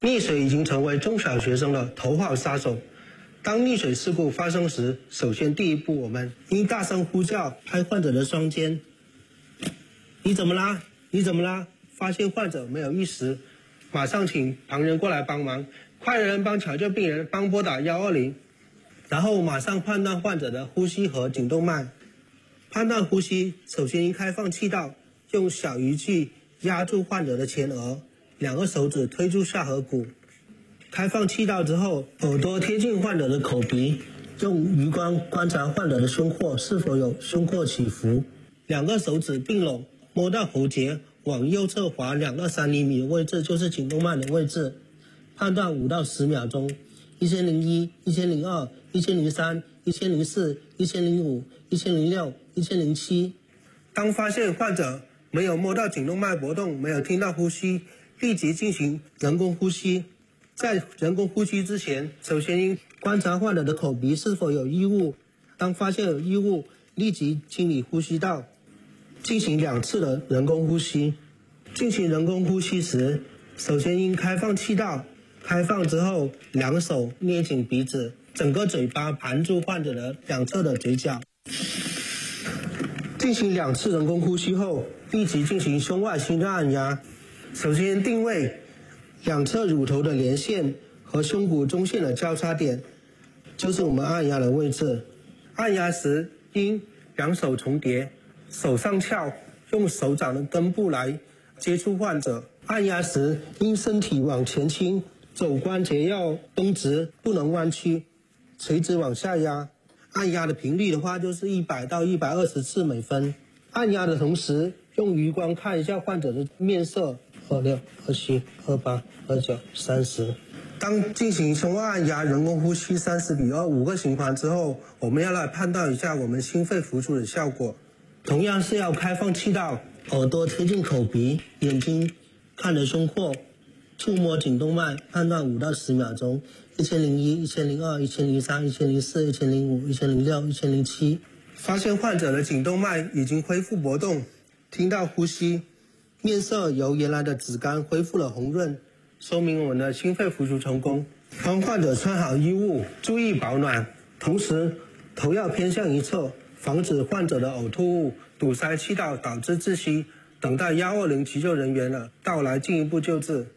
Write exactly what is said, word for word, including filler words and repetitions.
溺水已经成为中小学生的头号杀手。当溺水事故发生时，首先第一步，我们应大声呼叫，拍患者的双肩。你怎么啦？你怎么啦？发现患者没有意识，马上请旁人过来帮忙，快人帮抢救病人，帮拨打一二零。然后马上判断患者的呼吸和颈动脉。判断呼吸，首先应开放气道，用小仪器压住患者的前额，两个手指推住下颌骨。开放气道之后，耳朵贴近患者的口鼻，用余光观察患者的胸廓是否有胸廓起伏。两个手指并拢，摸到喉结，往右侧滑两到三厘米的位置就是颈动脉的位置。判断五到十秒钟。一千零一、一千零二、一千零三、一千零四、一千零五、一千零六、一千零七。当发现患者没有摸到颈动脉搏动，没有听到呼吸，立即进行人工呼吸。在人工呼吸之前，首先应观察患者的口鼻是否有异物。当发现有异物，立即清理呼吸道，进行两次的人工呼吸。进行人工呼吸时，首先应开放气道。开放之后，两手捏紧鼻子，整个嘴巴盘住患者的两侧的嘴角。进行两次人工呼吸后，立即进行胸外心脏按压。首先定位两侧乳头的连线和胸骨中线的交叉点，就是我们按压的位置。按压时应两手重叠，手上翘，用手掌的根部来接触患者。按压时应身体往前倾，肘关节要绷直，不能弯曲，垂直往下压。按压的频率的话，就是一百到一百二十次每分。按压的同时，用余光看一下患者的面色，二六、二七、二八、二九、三十。当进行胸外按压、人工呼吸三十比二五个循环之后，我们要来判断一下我们心肺复苏的效果。同样是要开放气道，耳朵贴近口鼻，眼睛看着胸廓，触摸颈动脉，判断五到十秒钟。一千零一、一千零二、一千零三、一千零四、一千零五、一千零六、一千零七。发现患者的颈动脉已经恢复搏动，听到呼吸，面色由原来的紫干恢复了红润，说明我们的心肺复苏成功。帮患者穿好衣物，注意保暖，同时头要偏向一侧，防止患者的呕吐物堵塞气道导致窒息。等待一二零急救人员的到来进一步救治。